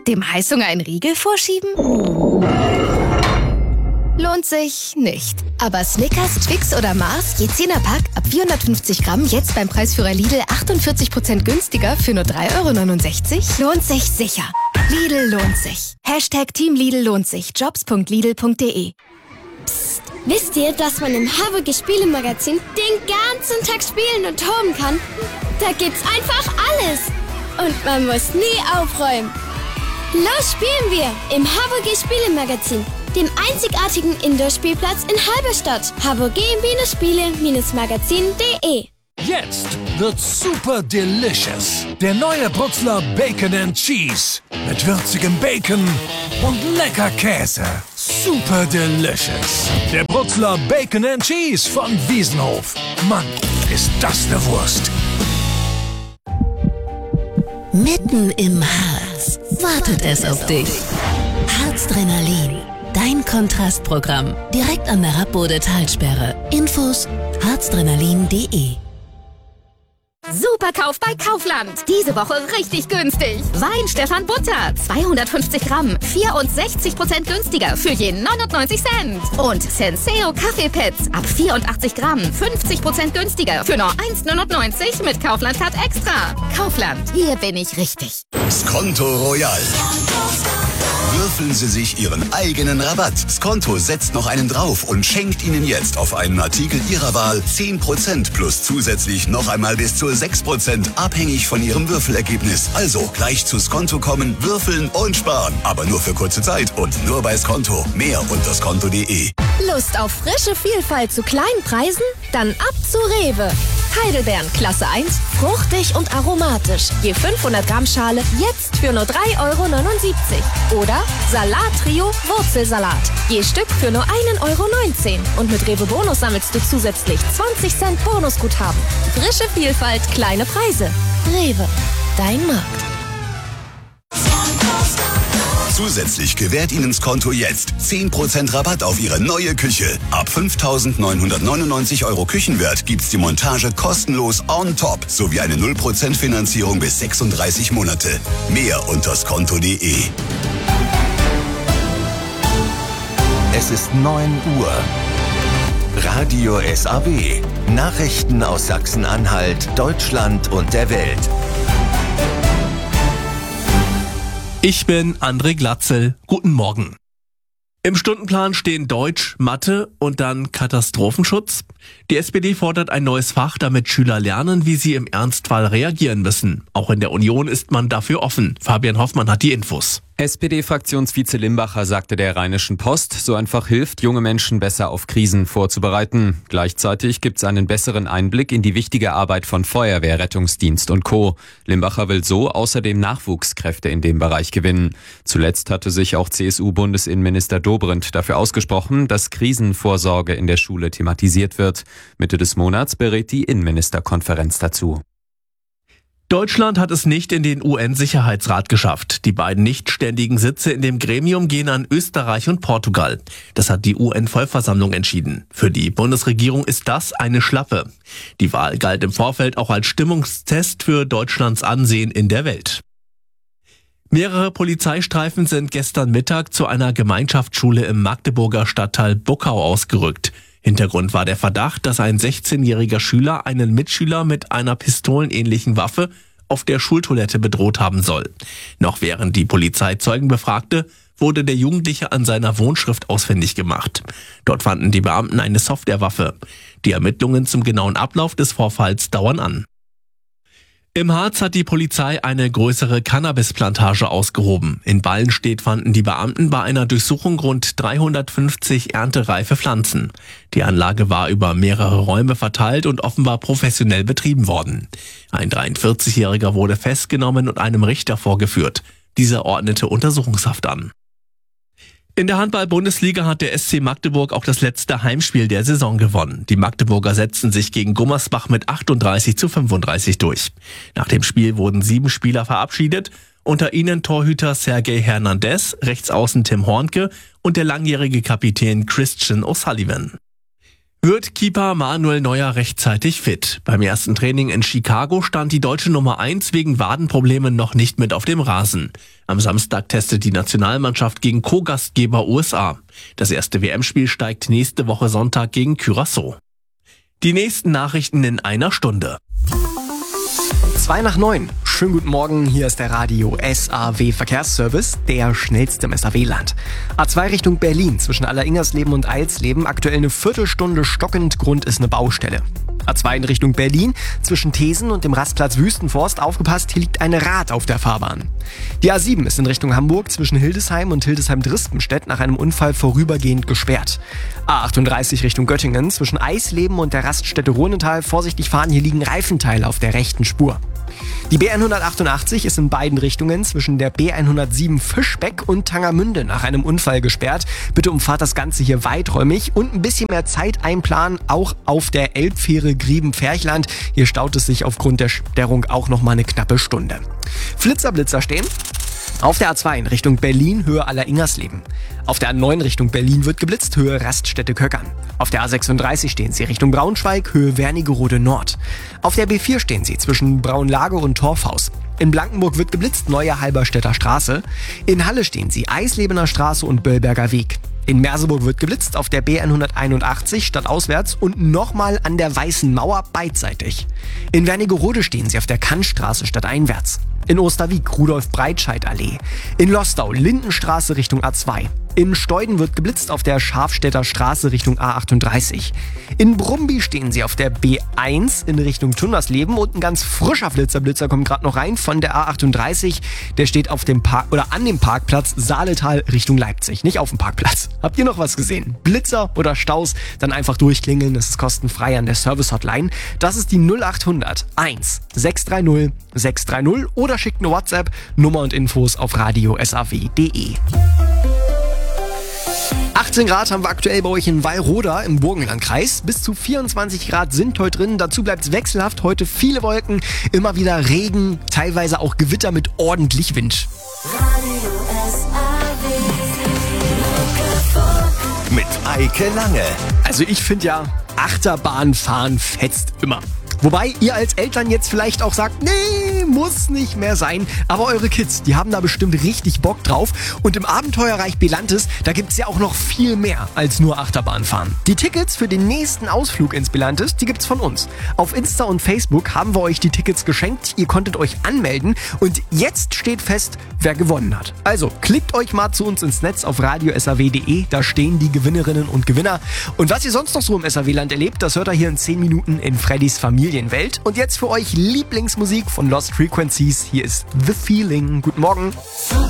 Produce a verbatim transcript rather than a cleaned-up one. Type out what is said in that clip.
Dem Heißhunger einen Riegel vorschieben? Lohnt sich nicht. Aber Snickers, Twix oder Mars, je zehner Pack, ab vierhundertfünfzig Gramm, jetzt beim Preisführer Lidl achtundvierzig Prozent günstiger für nur drei Euro neunundsechzig? Lohnt sich sicher. Lidl lohnt sich. Hashtag Team Lidl lohnt sich. jobs punkt lidl punkt de. Psst. Wisst ihr, dass man im Haverge Spielemagazin den ganzen Tag spielen und toben kann? Da gibt's einfach alles. Und man muss nie aufräumen. Los spielen wir im Haverge Spielemagazin, dem einzigartigen Indoor-Spielplatz in Halberstadt. haverge-spiele-magazin punkt de. Jetzt wird's super delicious. Der neue Bruxler Bacon and Cheese. Mit würzigem Bacon und lecker Käse. Super delicious. Der Bruxler Bacon and Cheese von Wiesenhof. Mann, ist das eine Wurst. Mitten im Harz wartet es auf dich. Harzdrenalin, dein Kontrastprogramm. Direkt an der Rappbode-Talsperre. Infos harzdrenalin punkt de. Superkauf bei Kaufland. Diese Woche richtig günstig. Wein Stefan Butter, zweihundertfünfzig Gramm, vierundsechzig Prozent günstiger für je neunundneunzig Cent. Und Senseo Kaffeepads ab vierundachtzig Gramm, fünfzig Prozent günstiger für nur eins neunundneunzig mit Kaufland Card Extra. Kaufland, hier bin ich richtig. Skonto Royal. Würfeln Sie sich Ihren eigenen Rabatt. Skonto setzt noch einen drauf und schenkt Ihnen jetzt auf einen Artikel Ihrer Wahl zehn Prozent plus zusätzlich noch einmal bis zu sechs Prozent, abhängig von Ihrem Würfelergebnis. Also gleich zu Skonto kommen, würfeln und sparen. Aber nur für kurze Zeit und nur bei Skonto. Mehr unter skonto punkt de. Lust auf frische Vielfalt zu kleinen Preisen? Dann ab zu Rewe. Heidelbeeren Klasse eins, fruchtig und aromatisch. Je fünfhundert Gramm Schale jetzt für nur drei Euro neunundsiebzig. Oder Salat-Trio Wurzelsalat. Je Stück für nur ein Euro neunzehn. Und mit Rewe Bonus sammelst du zusätzlich zwanzig Cent Bonusguthaben. Frische Vielfalt, kleine Preise. Rewe, dein Markt. Zusätzlich gewährt Ihnen Skonto jetzt zehn Prozent Rabatt auf Ihre neue Küche. Ab fünftausendneunhundertneunundneunzig Euro Küchenwert gibt's die Montage kostenlos on top sowie eine null Prozent Finanzierung bis sechsunddreißig Monate. Mehr unter skonto punkt de. Es ist neun Uhr. Radio S A W. Nachrichten aus Sachsen-Anhalt, Deutschland und der Welt. Ich bin André Glatzel. Guten Morgen. Im Stundenplan stehen Deutsch, Mathe und dann Katastrophenschutz. Die S P D fordert ein neues Fach, damit Schüler lernen, wie sie im Ernstfall reagieren müssen. Auch in der Union ist man dafür offen. Fabian Hoffmann hat die Infos. S P D-Fraktionsvize Limbacher sagte der Rheinischen Post, so einfach hilft, junge Menschen besser auf Krisen vorzubereiten. Gleichzeitig gibt es einen besseren Einblick in die wichtige Arbeit von Feuerwehr, Rettungsdienst und Co. Limbacher will so außerdem Nachwuchskräfte in dem Bereich gewinnen. Zuletzt hatte sich auch C S U-Bundesinnenminister Dobrindt dafür ausgesprochen, dass Krisenvorsorge in der Schule thematisiert wird. Mitte des Monats berät die Innenministerkonferenz dazu. Deutschland hat es nicht in den U N-Sicherheitsrat geschafft. Die beiden nichtständigen Sitze in dem Gremium gehen an Österreich und Portugal. Das hat die U N-Vollversammlung entschieden. Für die Bundesregierung ist das eine Schlappe. Die Wahl galt im Vorfeld auch als Stimmungstest für Deutschlands Ansehen in der Welt. Mehrere Polizeistreifen sind gestern Mittag zu einer Gemeinschaftsschule im Magdeburger Stadtteil Buckau ausgerückt. Hintergrund war der Verdacht, dass ein sechzehnjähriger Schüler einen Mitschüler mit einer pistolenähnlichen Waffe auf der Schultoilette bedroht haben soll. Noch während die Polizei Zeugen befragte, wurde der Jugendliche an seiner Wohnschrift ausfindig gemacht. Dort fanden die Beamten eine Softwarewaffe. Die Ermittlungen zum genauen Ablauf des Vorfalls dauern an. Im Harz hat die Polizei eine größere Cannabisplantage ausgehoben. In Ballenstedt fanden die Beamten bei einer Durchsuchung rund dreihundertfünfzig erntereife Pflanzen. Die Anlage war über mehrere Räume verteilt und offenbar professionell betrieben worden. Ein dreiundvierzigjähriger wurde festgenommen und einem Richter vorgeführt. Dieser ordnete Untersuchungshaft an. In der Handball-Bundesliga hat der S C Magdeburg auch das letzte Heimspiel der Saison gewonnen. Die Magdeburger setzten sich gegen Gummersbach mit achtunddreißig zu fünfunddreißig durch. Nach dem Spiel wurden sieben Spieler verabschiedet, unter ihnen Torhüter Sergei Hernandez, Rechtsaußen Tim Hornke und der langjährige Kapitän Christian O'Sullivan. Wird Keeper Manuel Neuer rechtzeitig fit? Beim ersten Training in Chicago stand die deutsche Nummer eins wegen Wadenproblemen noch nicht mit auf dem Rasen. Am Samstag testet die Nationalmannschaft gegen Co-Gastgeber U S A. Das erste W M-Spiel steigt nächste Woche Sonntag gegen Curaçao. Die nächsten Nachrichten in einer Stunde. Zwei nach neun. Schönen guten Morgen, hier ist der Radio S A W Verkehrsservice, der schnellste im S A W-Land. A zwei Richtung Berlin, zwischen Alleringersleben und Eilsleben, aktuell eine Viertelstunde stockend, Grund ist eine Baustelle. A zwei in Richtung Berlin, zwischen Thesen und dem Rastplatz Wüstenforst, aufgepasst, hier liegt ein Rad auf der Fahrbahn. Die A sieben ist in Richtung Hamburg, zwischen Hildesheim und Hildesheim-Drispenstedt nach einem Unfall vorübergehend gesperrt. A achtunddreißig Richtung Göttingen, zwischen Eisleben und der Raststätte Ruhnental, vorsichtig fahren, hier liegen Reifenteile auf der rechten Spur. Die B hundertachtundachtzig ist in beiden Richtungen zwischen der B hundertsieben Fischbeck und Tangermünde nach einem Unfall gesperrt. Bitte umfahrt das Ganze hier weiträumig und ein bisschen mehr Zeit einplanen, auch auf der Elbfähre Grieben-Ferchland. Hier staut es sich aufgrund der Sperrung auch noch mal eine knappe Stunde. Flitzer-Blitzer stehen. Auf der A zwei in Richtung Berlin, Höhe Alleringersleben. Auf der A neun Richtung Berlin wird geblitzt, Höhe Raststätte Köckern. Auf der A sechsunddreißig stehen sie Richtung Braunschweig, Höhe Wernigerode Nord. Auf der B vier stehen sie zwischen Braunlage und Torfhaus. In Blankenburg wird geblitzt, Neue Halberstädter Straße. In Halle stehen sie Eislebener Straße und Böllberger Weg. In Merseburg wird geblitzt auf der B hunderteinundachtzig stadtauswärts und nochmal an der Weißen Mauer beidseitig. In Wernigerode stehen sie auf der Kannstraße stadteinwärts. In Osterwieck Rudolf-Breitscheid-Allee. In Lostau Lindenstraße Richtung A zwei. In Steuden wird geblitzt auf der Scharfstädter Straße Richtung A achtunddreißig. In Brumby stehen sie auf der B eins in Richtung Tunnersleben und ein ganz frischer Flitzer-Blitzer kommt gerade noch rein von der A achtunddreißig. Der steht auf dem Park oder an dem Parkplatz Saaletal Richtung Leipzig, nicht auf dem Parkplatz. Habt ihr noch was gesehen? Blitzer oder Staus? Dann einfach durchklingeln, das ist kostenfrei an der Service-Hotline. Das ist die null achthundert eins sechs drei null sechs drei null oder schickt eine WhatsApp, Nummer und Infos auf radio s a w punkt d e. achtzehn Grad haben wir aktuell bei euch in Wallroda im Burgenlandkreis. Bis zu vierundzwanzig Grad sind heute drin. Dazu bleibt es wechselhaft. Heute viele Wolken, immer wieder Regen, teilweise auch Gewitter mit ordentlich Wind. Mit Eike Lange. Also ich finde ja, Achterbahnfahren fetzt immer. Wobei ihr als Eltern jetzt vielleicht auch sagt, nee, muss nicht mehr sein. Aber eure Kids, die haben da bestimmt richtig Bock drauf. Und im Abenteuerreich Belantes, da gibt's ja auch noch viel mehr als nur Achterbahnfahren. Die Tickets für den nächsten Ausflug ins Belantes, die gibt's von uns. Auf Insta und Facebook haben wir euch die Tickets geschenkt. Ihr konntet euch anmelden. Und jetzt steht fest, wer gewonnen hat. Also klickt euch mal zu uns ins Netz auf radio s a w punkt d e. Da stehen die Gewinnerinnen und Gewinner. Und was ihr sonst noch so im S A W-Land erlebt, das hört ihr hier in zehn Minuten in Freddys Familienwelt. Und jetzt für euch Lieblingsmusik von Lost Frequencies. Hier ist The Feeling. Guten Morgen.